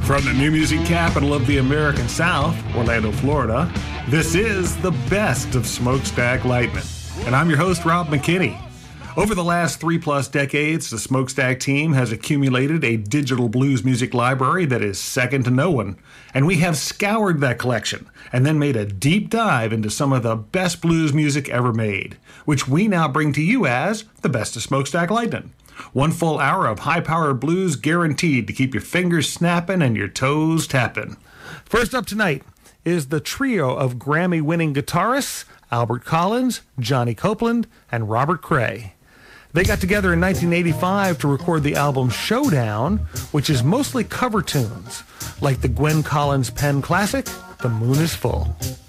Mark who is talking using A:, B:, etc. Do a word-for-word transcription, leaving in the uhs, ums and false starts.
A: From the new music capital of the American South, Orlando, Florida, this is the best of Smokestack Lightning. And I'm your host, Rob McKinney. Over the last three-plus decades, the Smokestack team has accumulated a digital blues music library that is second to no one. And we have scoured that collection and then made a deep dive into some of the best blues music ever made, which we now bring to you as the best of Smokestack Lightning. One full hour of high-powered blues guaranteed to keep your fingers snapping and your toes tapping. First up tonight is the trio of Grammy-winning guitarists, Albert Collins, Johnny Copeland, and Robert Cray. They got together in nineteen eighty-five to record the album Showdown, which is mostly cover tunes, like the Gwen Collins pen classic, The Moon is Full.